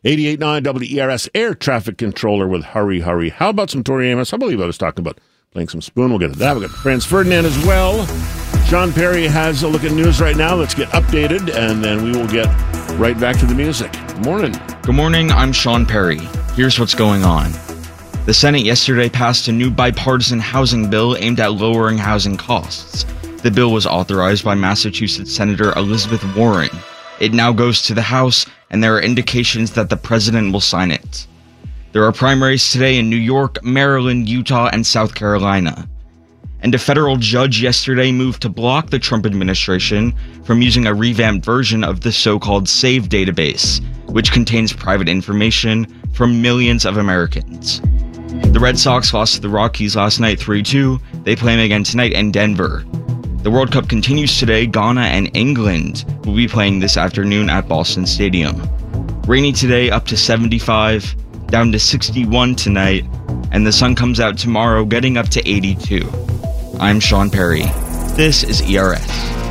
88.9 WERS air traffic controller with Hurry Hurry. How about some Tori Amos? I believe I was talking about playing some Spoon. We'll get to that. We've got Franz Ferdinand as well. Sean Perry has a look at news right now. Let's get updated, and then we will get right back to the music. Good morning. Good morning. I'm Sean Perry. Here's what's going on. The Senate yesterday passed a new bipartisan housing bill aimed at lowering housing costs. The bill was authorized by Massachusetts Senator Elizabeth Warren. It now goes to the House, and there are indications that the president will sign it. There are primaries today in New York, Maryland, Utah, and South Carolina. And a federal judge yesterday moved to block the Trump administration from using a revamped version of the so-called SAVE database, which contains private information from millions of Americans. The Red Sox lost to the Rockies last night 3-2. They play them again tonight in Denver. The World Cup continues today. Ghana and England will be playing this afternoon at Boston Stadium. Rainy today, up to 75, down to 61 tonight, and the sun comes out tomorrow, getting up to 82. I'm Sean Perry. This is ERS.